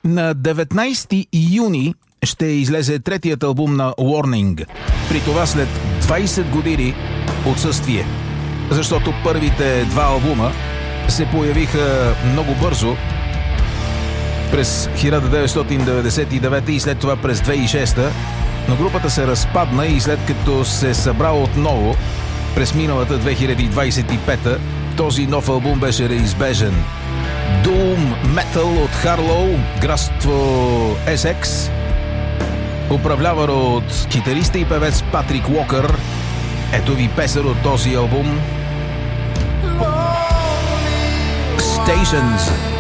На 19 юни ще излезе третият албум на Warning. При това след 20 години отсъствие. Защото първите два албума се появиха много бързо през 1999 и след това през 2006, но групата се разпадна и след като се събра отново през миналата 2025, този нов албум беше неизбежен. Doom Metal от Харлоу, градство Есекс, управляван от китариста и певец Патрик Уокър. Ето ви песен от този албум. Stations.